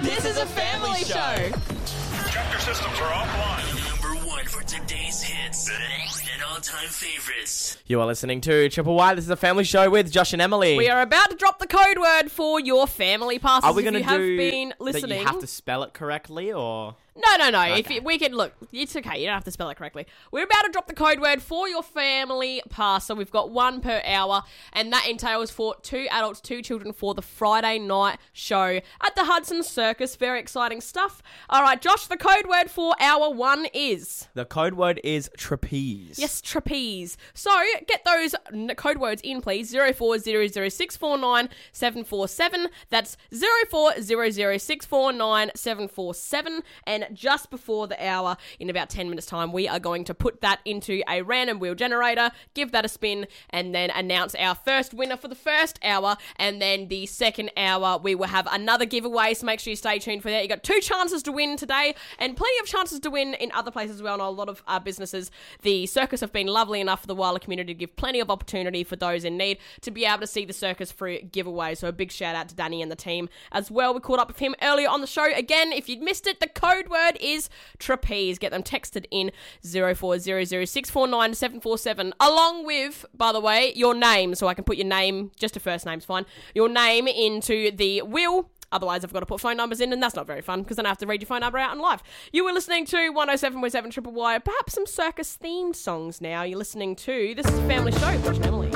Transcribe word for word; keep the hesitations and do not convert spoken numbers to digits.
This is a family show. Tractor systems are offline. Number one for today's hits and all-time favorites. You are listening to Triple Y. This is a family show with Josh and Emily. We are about to drop the code word for your family passes. Are we going to if you do have been that listening. you have to spell it correctly, or...? No, no, no. Okay. If it, we can look, it's okay. You don't have to spell it correctly. We're about to drop the code word for your family pass. So we've got one per hour, and that entails for two adults, two children for the Friday night show at the Hudson Circus. Very exciting stuff. All right, Josh. The code word for hour one is The code word is trapeze. yes, trapeze. So get those n- code words in, please. Zero four zero zero six four nine seven four seven. That's zero four zero zero six four nine seven four seven. And just before the hour, in about ten minutes time, we are going to put that into a random wheel generator, give that a spin, and then announce our first winner for the first hour. And then the second hour, we will have another giveaway, so make sure you stay tuned for that. You got two chances to win today, and plenty of chances to win in other places as well. I know a lot of uh, businesses, the circus have been lovely enough for the Wyler community to give plenty of opportunity for those in need to be able to see the circus through giveaway. So a big shout out to Danny and the team as well. We caught up with him earlier on the show. Again, if you'd missed it, the code word is trapeze. Get them texted in zero four zero zero six four nine seven four seven, along with, by the way, your name, so I can put your name, just a first name's fine, your name into the wheel. Otherwise, I've got to put phone numbers in, and that's not very fun, because then I have to read your phone number out on live. You were listening to one oh seven point seven Triple Y, perhaps some circus-themed songs now. You're listening to This is a Family Show, Josh and Emily.